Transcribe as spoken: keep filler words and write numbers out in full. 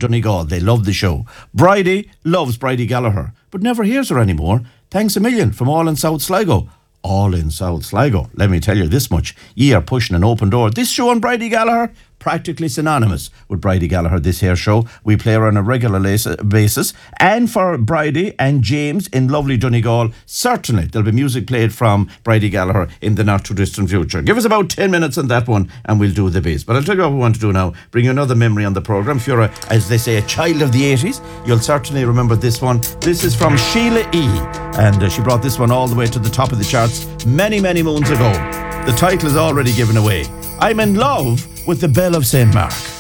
Donegal. They love the show. Bridie loves Bridie Gallagher, but never hears her anymore. Thanks a million from all in South Sligo. All in South Sligo. Let me tell you this much. Ye are pushing an open door. This show on Bridie Gallagher, practically synonymous with Bridie Gallagher, this here show. We play her on a regular basis. And for Bridie and James in lovely Donegal, certainly there'll be music played from Bridie Gallagher in the not too distant future. Give us about ten minutes on that one and we'll do the biz. But I'll tell you what we want to do now. Bring you another memory on the programme. If you're, a, as they say, a child of the eighties, you'll certainly remember this one. This is from Sheila E. And uh, she brought this one all the way to the top of the charts many, many moons ago. The title is already given away. I'm in love with the Belle of Saint Mark.